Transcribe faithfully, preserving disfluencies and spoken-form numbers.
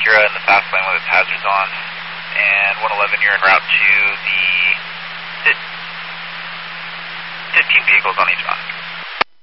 Acura in the fast lane with its hazards on. And one eleven, you're en route to the fifteen vehicles on eastbound.